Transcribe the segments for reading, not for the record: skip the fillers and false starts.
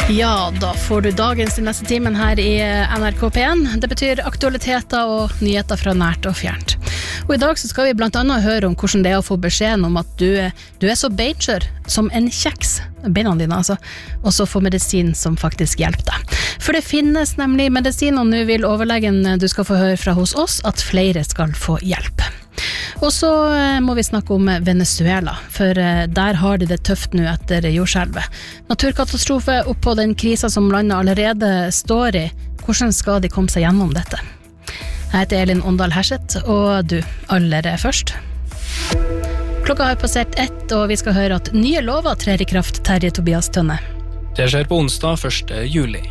Ja, da får du dagens til neste timen her i NRK P1. Det betyr aktualiteter og nyheter fra nært og fjernt. Og i dag så skal vi blant annet høre om hvordan det er å få beskjeden om at du er så beinskjør som en kjeks, beina dine altså, og så få medisin som faktisk hjelper deg. For det finnes nemlig medisin, og nå vil overlegen du skal få høre fra hos oss at flere skal få hjelp. Og så må vi snakke om Venezuela, for der har de det tøft nå etter jordskjelvet. Naturkatastrofe oppå den krisen som landet allerede står i. Hvordan skal de komme seg gjennom dette? Jeg heter Elin Åndal Herseth, og du, aller først. Klokka har passert 1, og vi skal høre at nye lover trer i kraft, Terje Tobias Tønne. Det skjer på onsdag 1. juli.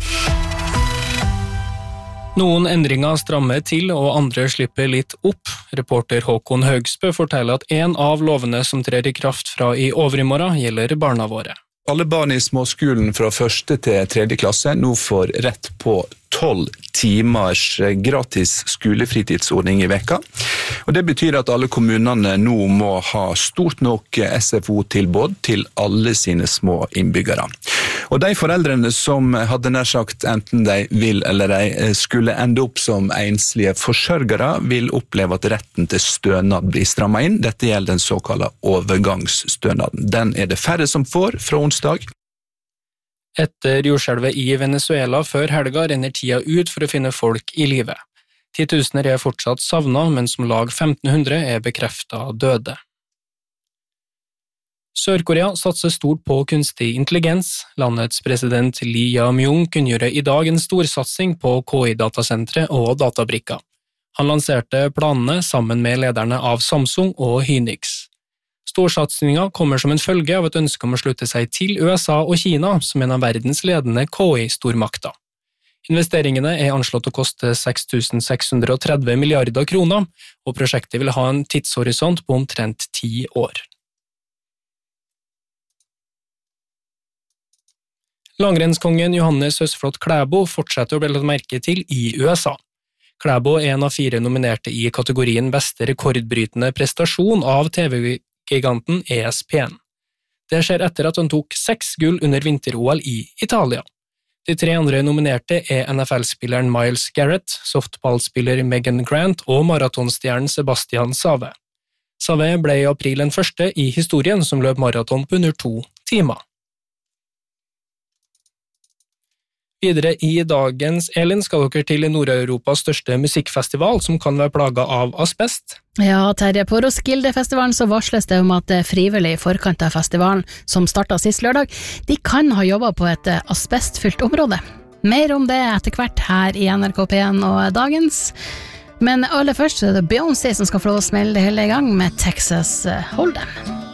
Noen endringer strammer til, og andre slipper litt opp. Reporter Håkon Høgsbø forteller at en av lovene som trer i kraft fra i overmorgen gjelder barna våre. Alle barn i småskolen fra 1. til 3. klasse nå får rett på 12 timers gratis skolefritidsordning i veka. Og det betyr at alle kommunene nå må ha stort nok SFO-tilbud til alle sine små innbyggere. Og de foreldrene som hadde nær sagt enten de vil eller de skulle ende opp som enslige forsørgere, vil oppleve at retten til stønad blir strammet inn. Dette gjelder den såkalte overgangsstønaden. Den er det færre som får fra onsdag. Etter jordskjelvet i Venezuela før helga renner tida ut for å finne folk i live. 10 000 er fortsatt savnet, mens om lag 1500 er bekreftet døde. Sør-Korea satser stort på kunstig intelligens. Landets president Lee Jae-myung kunngjorde i dag en storsatsing på KI-datasentret og databrikker. Han lanserte planene sammen med lederne av Samsung og Hynix. Storsatsingen kommer som en følge av et ønske om å slutte seg til USA og Kina som en av verdens ledende KI-stormakter. Investeringene er anslått å koste 6.630 milliarder kroner, og prosjektet vil ha en tidshorisont på omtrent 10 år. Langrennskongen Johannes Høsflot Klæbo fortsetter å bli lagt merke til i USA. Klæbo er en av 4 nominerte i kategorien beste rekordbrytende prestasjon av TV-giganten ESPN. Det skjer etter at han tok 6 gull under vinter-OL i Italia. De 3 andre nominerte er NFL-spilleren Myles Garrett, softballspiller Megan Grant og maratonstjernen Sebastian Save. Save ble i april den første i historien som løp maraton på under 2 timer. Videre i dagens Elin skal dere til Nord-Europas største musikkfestival som kan være plaget av asbest. Ja, Terje, på Roskilde-festivalen så varsles det om at frivillig i forkant av festivalen, som startet sist lørdag, de kan ha jobbet på et asbestfylt område. Mer om det etter hvert her i NRK P1 og dagens. Men aller først er det Beyoncé som skal få lov å smelle det hele i gang med Texas Hold'em.